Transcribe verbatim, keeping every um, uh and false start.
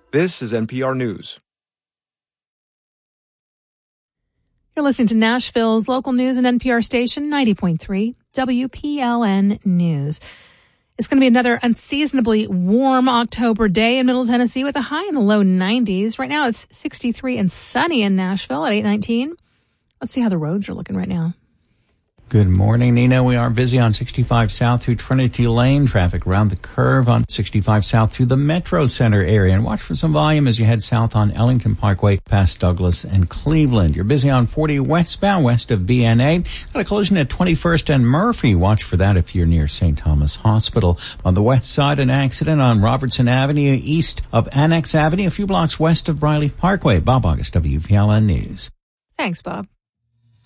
This is N P R News. You're listening to Nashville's local news and N P R station, ninety point three W P L N News. It's going to be another unseasonably warm October day in Middle Tennessee with a high in the low nineties. Right now it's sixty-three and sunny in Nashville at eight nineteen. Let's see how the roads are looking right now. Good morning, Nina. We are busy on sixty-five South through Trinity Lane. Traffic around the curve on sixty-five South through the Metro Center area. And watch for some volume as you head south on Ellington Parkway past Douglas and Cleveland. You're busy on forty westbound west of B N A. Got a collision at twenty-first and Murphy. Watch for that if you're near Saint Thomas Hospital. On the west side, an accident on Robertson Avenue east of Annex Avenue, a few blocks west of Briley Parkway. Bob August, W P L N News. Thanks, Bob.